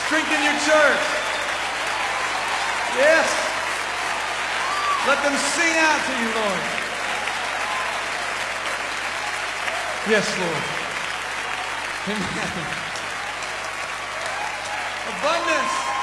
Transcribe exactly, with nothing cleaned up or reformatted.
Strengthen your church. Yes. Let them sing out to you, Lord. Yes, Lord. Amen. Abundance.